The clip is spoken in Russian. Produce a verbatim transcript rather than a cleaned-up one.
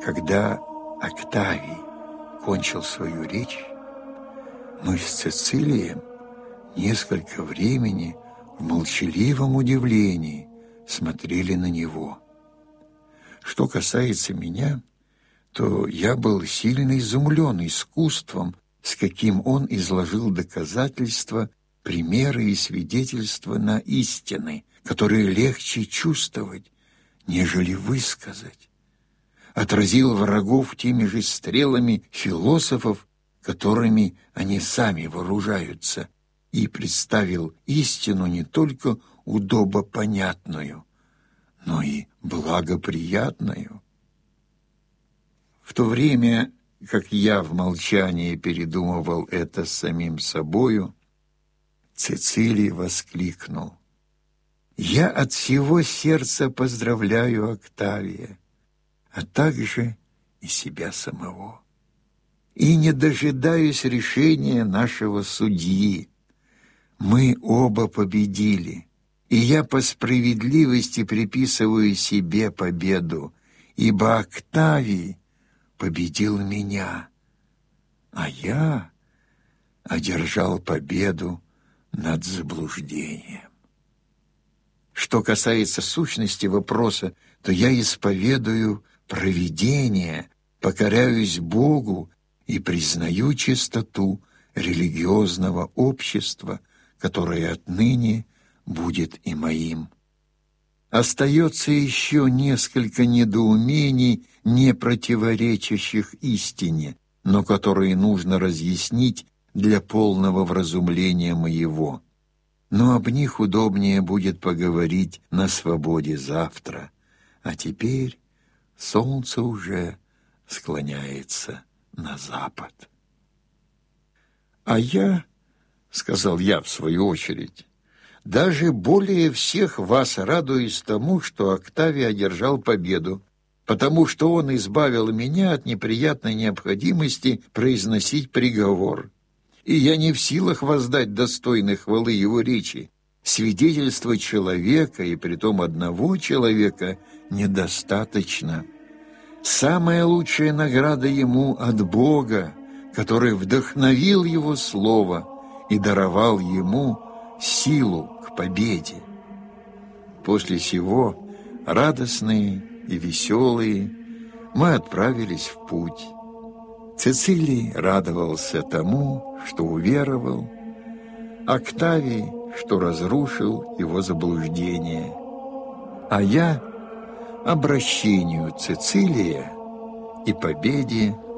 Когда Октавий кончил свою речь, мы с Цицилием несколько времени в молчаливом удивлении смотрели на него. Что касается меня, то я был сильно изумлен искусством, с каким он изложил доказательства, примеры и свидетельства на истины, которые легче чувствовать, нежели высказать. Отразил врагов теми же стрелами философов, которыми они сами вооружаются, и представил истину не только удобопонятную, но и благоприятную. В то время, как я в молчании передумывал это с самим собою, Цицилий воскликнул: «Я от всего сердца поздравляю Октавия, а также и себя самого. И не дожидаюсь решения нашего судьи. Мы оба победили, и я по справедливости приписываю себе победу, ибо Октавий победил меня, а я одержал победу над заблуждением. Что касается сущности вопроса, то я исповедую провидение, покоряюсь Богу и признаю чистоту религиозного общества, которое отныне будет и моим. Остается еще несколько недоумений, не противоречащих истине, но которые нужно разъяснить для полного вразумления моего. Но об них удобнее будет поговорить на свободе завтра. А теперь солнце уже склоняется на запад. «А я, — сказал я в свою очередь, — даже более всех вас радуюсь тому, что Октавий одержал победу, потому что он избавил меня от неприятной необходимости произносить приговор. И я не в силах воздать достойной хвалы его речи. Свидетельство человека, и притом одного человека, недостаточно. Самая лучшая награда ему от Бога, который вдохновил его слово и даровал ему силу к победе. После сего, радостные и веселые, мы отправились в путь. Цицилий радовался тому, что уверовал, Октавий, что разрушил его заблуждение, а я — обращению Цицилия и победе